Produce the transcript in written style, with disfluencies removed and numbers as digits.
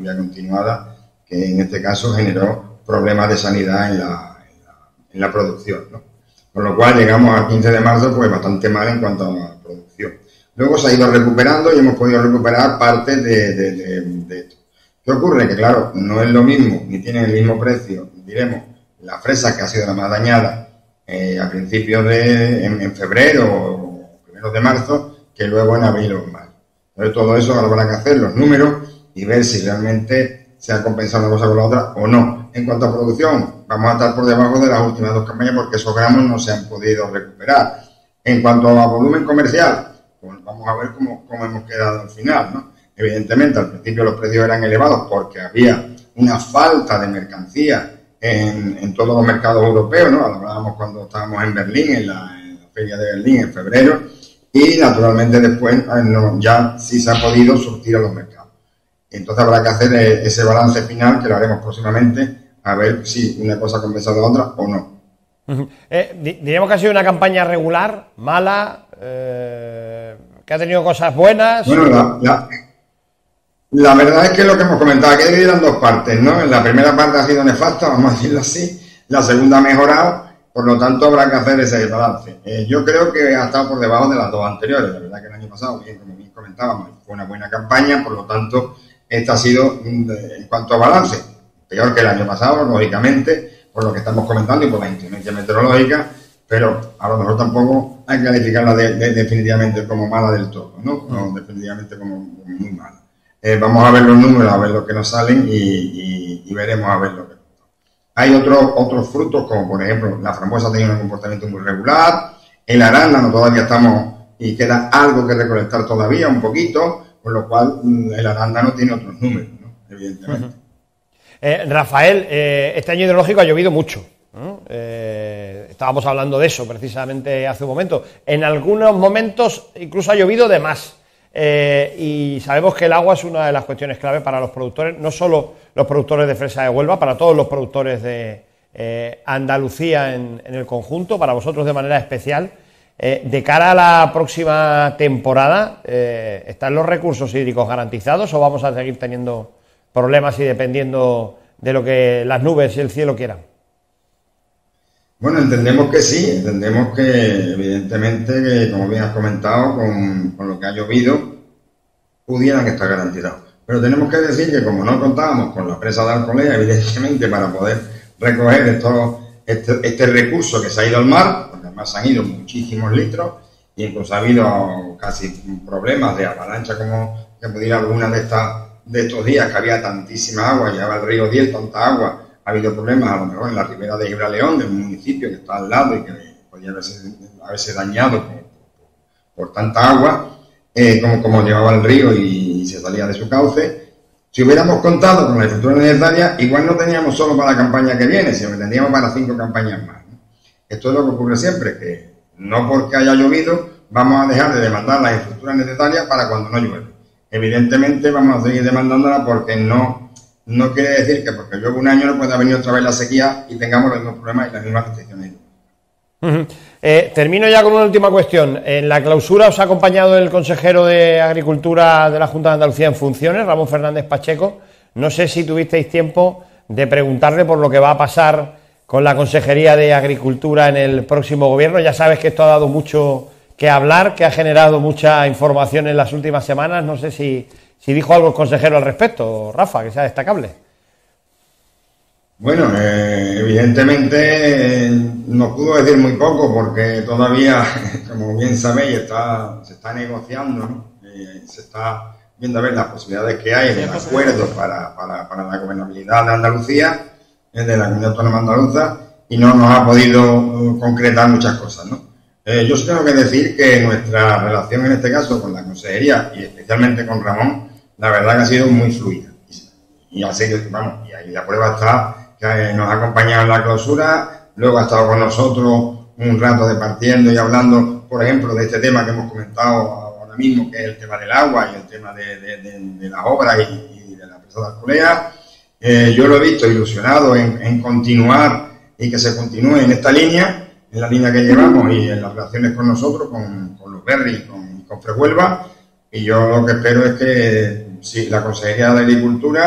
lluvia continuada, que en este caso generó problemas de sanidad en la producción, ¿no? Con lo cual llegamos al 15 de marzo pues bastante mal en cuanto a la producción. Luego se ha ido recuperando y hemos podido recuperar parte de esto. ¿Qué ocurre? Que claro, no es lo mismo, ni tiene el mismo precio, diremos, la fresa que ha sido la más dañada a principios en febrero o primeros de marzo, que luego en abril o en mayo. Entonces todo eso ahora habrá que hacer los números y ver si realmente se ha compensado una cosa con la otra o no. En cuanto a producción, vamos a estar por debajo de las últimas 2 campañas porque esos gramos no se han podido recuperar. En cuanto a volumen comercial, pues vamos a ver cómo hemos quedado al final, ¿no? Evidentemente, al principio los precios eran elevados porque había una falta de mercancía en todos los mercados europeos, ¿no? Hablábamos cuando estábamos en Berlín, en la feria de Berlín en febrero, y naturalmente después ya sí se ha podido surtir a los mercados. Entonces habrá que hacer ese balance final, que lo haremos próximamente, a ver si una cosa ha compensado a la otra o no. Diríamos que ha sido una campaña regular, mala, que ha tenido cosas buenas. Bueno, la verdad es que lo que hemos comentado, que dividido en 2 partes, ¿no? La primera parte ha sido nefasta, vamos a decirlo así, la segunda ha mejorado, por lo tanto habrá que hacer ese balance. Yo creo que ha estado por debajo de las 2 anteriores, la verdad que el año pasado, como bien comentábamos, fue una buena campaña, por lo tanto esta ha sido, en cuanto a balance, peor que el año pasado, lógicamente, por lo que estamos comentando y por la inclemencia meteorológica, pero a lo mejor tampoco hay que calificarla definitivamente como mala del todo, ¿no? No, definitivamente como muy mala. Vamos a ver los números, a ver lo que nos salen y veremos a ver lo que nos salen. Hay otros frutos, como por ejemplo la frambuesa ha tenido un comportamiento muy regular, el arándano todavía estamos y queda algo que recolectar todavía, un poquito, con lo cual el arándano tiene otros números, ¿no? Evidentemente. Rafael, este año hidrológico ha llovido mucho, ¿no? Estábamos hablando de eso precisamente hace un momento. En algunos momentos incluso ha llovido de más. Y sabemos que el agua es una de las cuestiones clave para los productores, no solo los productores de fresa de Huelva, para todos los productores de Andalucía en el conjunto, para vosotros de manera especial. De cara a la próxima temporada, ¿están los recursos hídricos garantizados o vamos a seguir teniendo problemas y dependiendo de lo que las nubes y el cielo quieran? Bueno, entendemos que sí, entendemos que evidentemente, que, como bien has comentado, con lo que ha llovido, pudieran estar garantizados. Pero tenemos que decir que como no contábamos con la presa de Alcolea, evidentemente, para poder recoger este recurso que se ha ido al mar, porque además han ido muchísimos litros, y incluso ha habido casi problemas de avalancha, como que pudiera alguna de estos días, que había tantísima agua, llevaba el río Diel tanta agua. Ha habido problemas a lo mejor en la ribera de Gibraleón, del municipio que está al lado y que podía haberse dañado por tanta agua, como llevaba el río y se salía de su cauce. Si hubiéramos contado con la infraestructura necesaria, igual no teníamos solo para la campaña que viene, sino que tendríamos para 5 campañas más, ¿no? Esto es lo que ocurre siempre, que no porque haya llovido vamos a dejar de demandar las infraestructuras necesarias para cuando no llueve. Evidentemente vamos a seguir demandándolas porque no quiere decir que porque llueve un año no pueda venir otra vez la sequía y tengamos los mismos problemas y las mismas restricciones. Termino ya con una última cuestión. En la clausura os ha acompañado el consejero de Agricultura de la Junta de Andalucía en funciones, Ramón Fernández Pacheco. No sé si tuvisteis tiempo de preguntarle por lo que va a pasar con la Consejería de Agricultura en el próximo gobierno. Ya sabes que esto ha dado mucho que hablar, que ha generado mucha información en las últimas semanas. No sé si dijo algo el consejero al respecto, Rafa, que sea destacable. Bueno, evidentemente nos pudo decir muy poco porque todavía, como bien sabéis, se está negociando, ¿no? Se está viendo a ver las posibilidades que hay de acuerdos para la gobernabilidad de Andalucía, de la Comunidad Autónoma Andaluza, y no nos ha podido concretar muchas cosas, ¿no? Yo sí tengo que decir que nuestra relación en este caso con la consejería y especialmente con Ramón, la verdad que ha sido muy fluida. Y así que, vamos, y ahí la prueba está que nos ha acompañado en la clausura, luego ha estado con nosotros un rato departiendo y hablando, por ejemplo, de este tema que hemos comentado ahora mismo, que es el tema del agua y el tema de las obras y de la presa de Alcolea. Yo lo he visto ilusionado en continuar y que se continúe en esta línea, en la línea que llevamos y en las relaciones con nosotros, con los Berri y con Frehuelva. Y yo lo que espero es que si la Consejería de Agricultura